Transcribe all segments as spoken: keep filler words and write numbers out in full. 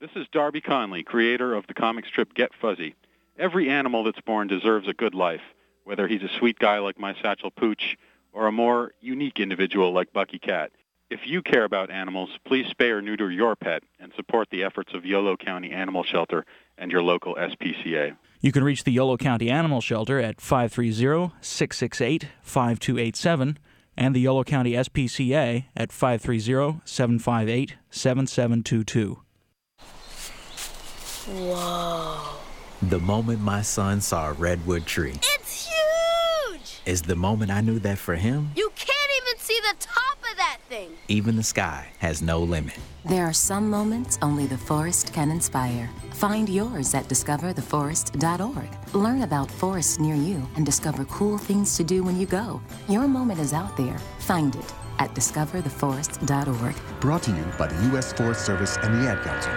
This is Darby Conley, creator of the comic strip Get Fuzzy. Every animal that's born deserves a good life, whether he's a sweet guy like my Satchel Pooch or a more unique individual like Bucky Cat. If you care about animals, please spay or neuter your pet and support the efforts of Yolo County Animal Shelter and your local S P C A. You can reach the Yolo County Animal Shelter at five three zero, six six eight, five two eight seven and the Yolo County S P C A at five three zero, seven five eight, seven seven two two. Whoa. The moment my son saw a redwood tree. It's huge! Is the moment I knew that for him, You can't even see the top of that thing. even the sky has no limit. There are some moments only the forest can inspire. Find yours at discover the forest dot org. Learn about forests near you and discover cool things to do when you go. Your moment is out there. Find it at discover the forest dot org. Brought to you by the U S Forest Service and the Ad Council.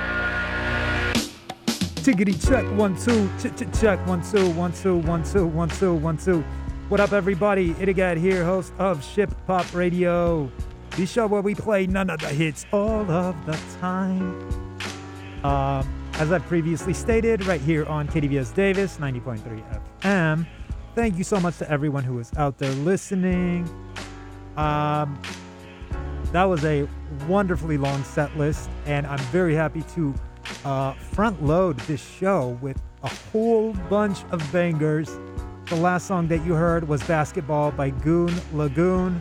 Tickety check, one, two, ch ch check, one, two, one, two, one, two, one, two, one, two. What up, everybody? Itigat here, host of Ship Pop Radio, the show where we play none of the hits all of the time. Um, as I've previously stated, right here on K D V S Davis, ninety point three F M. Thank you so much to everyone who is out there listening. Um, that was a wonderfully long set list, and I'm very happy to uh, front load this show with a whole bunch of bangers. The last song that you heard was Basketball by Goon Lagoon.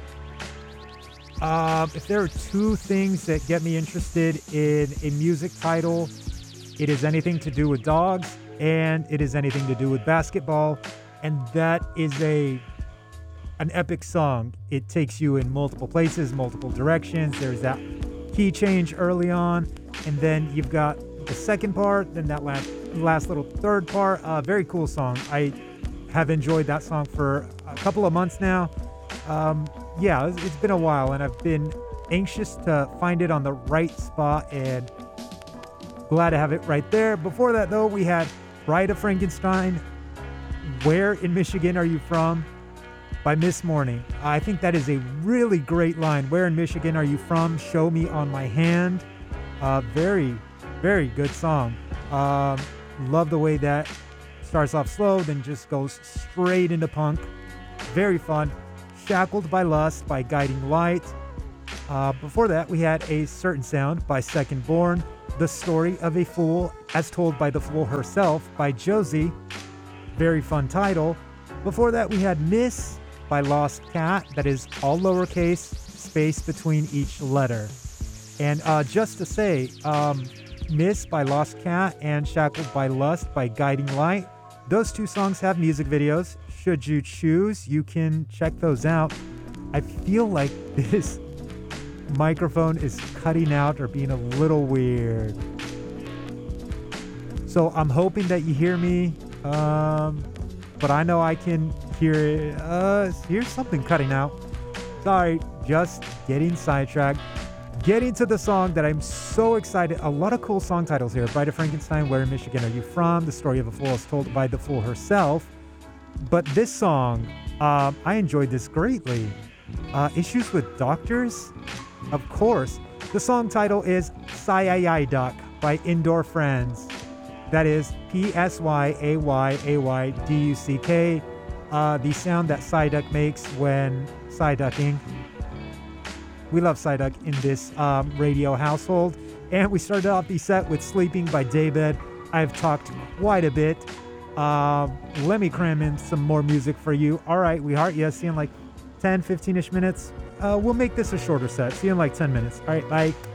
Um, if there are two things that get me interested in a music title, it is anything to do with dogs and it is anything to do with basketball. And that is a an epic song. It takes you in multiple places, multiple directions. There's that key change early on, and then you've got the second part, then that last, last little third part. Uh, very cool song. I have enjoyed that song for a couple of months now. Um, yeah, it's, it's been a while, and I've been anxious to find it on the right spot, and glad to have it right there. Before that, though, we had Bride of Frankenstein, Where in Michigan Are You From? By Miss Morning. I think that is a really great line. Where in Michigan are you from? Show me on my hand. Uh, very, very good song. Um, love the way that starts off slow, then just goes straight into punk. Very fun. Shackled by Lust by Guiding Light. Uh, before that, we had A Certain Sound by Second Born. The Story of a Fool, as told by the fool herself, by Josie. Very fun title. Before that, we had Miss by Lost Cat. That is all lowercase, space between each letter. And uh, just to say, um, Miss by Lost Cat and Shackled by Lust by Guiding Light, those two songs have music videos. Should you choose, you can check those out. I feel like this microphone is cutting out or being a little weird. So I'm hoping that you hear me, um, but I know I can hear it. Uh, here's something cutting out. Sorry, just getting sidetracked. Getting to the song that I'm so excited. A lot of cool song titles here. Bride of Frankenstein, Where in Michigan Are You From? The Story of a Fool is told by the fool herself. But this song, um, I enjoyed this greatly. Uh, Issues with Doctors? Of course. The song title is Psy Duck by Indoor Friends. That is P S Y A Y A Y D U C K. Uh, the sound that Psyduck makes when Psyducking. We love Psyduck in this um, radio household. And we started off the set with Sleeping by Daybed. I've talked quite a bit. Uh, let me cram in some more music for you. All right, we heart you. See you in like ten, fifteen-ish minutes. Uh, we'll make this a shorter set. See you in like ten minutes. All right, bye.